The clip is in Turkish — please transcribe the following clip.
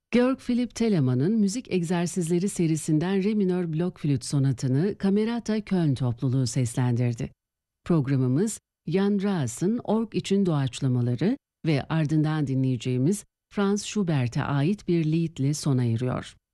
Georg Philipp Telemann'ın Müzik Egzersizleri serisinden Re minör blok flüt sonatını Camerata Köln topluluğu seslendirdi. Programımız Jan Raas'ın org için doğaçlamaları ve ardından dinleyeceğimiz Franz Schubert'e ait bir liedle sona eriyor.